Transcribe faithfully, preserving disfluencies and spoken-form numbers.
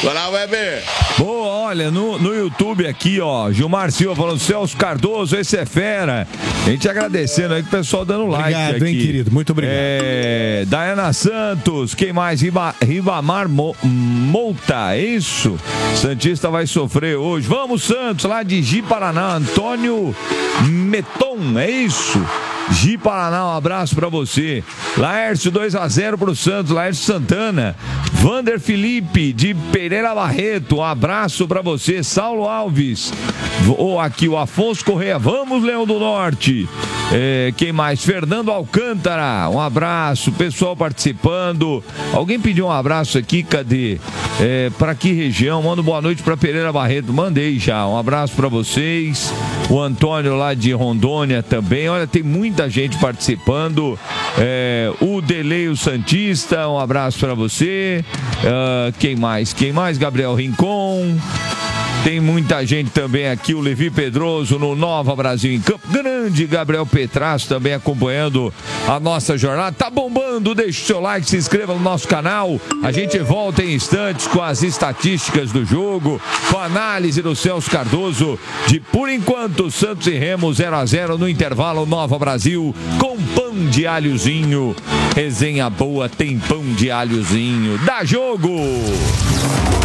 Vai lá, Weber. Boa, olha, no, no YouTube aqui, ó, Gilmar Silva falando, Celso Cardoso, esse é fera. A gente agradecendo aí, o pessoal dando like obrigado, aqui. hein, querido, muito obrigado. É, Dayana Santos, quem mais? Riba, Ribamar Mo, Mouta, é isso? Santista vai sofrer hoje. Vamos, Santos, lá de Ji, Paraná. Antônio Meton, é isso? Gi Paraná, um abraço pra você. Laércio, dois a zero pro Santos. Laércio Santana. Vander Felipe, de Pereira Barreto, um abraço pra você. Saulo Alves. Ou oh, aqui o Afonso Correia. Vamos, Leão do Norte. É, quem mais? Fernando Alcântara, um abraço. Pessoal participando. Alguém pediu um abraço aqui, cadê? É, pra que região? Manda boa noite pra Pereira Barreto. Mandei já. Um abraço pra vocês. O Antônio lá de Rondônia também. Olha, tem muita gente participando. É, o Deleio Santista, um abraço pra você. Uh, quem mais? Quem mais? Gabriel Rincon. Tem muita gente também aqui, o Levi Pedroso no Nova Brasil em Campo Grande, Gabriel Petrasso também acompanhando a nossa jornada. Tá bombando, deixe o seu like, se inscreva no nosso canal. A gente volta em instantes com as estatísticas do jogo, com a análise do Celso Cardoso de, por enquanto, Santos e Remo zero a zero no intervalo. Nova Brasil com pão de alhozinho. Resenha boa, tem pão de alhozinho. Dá jogo!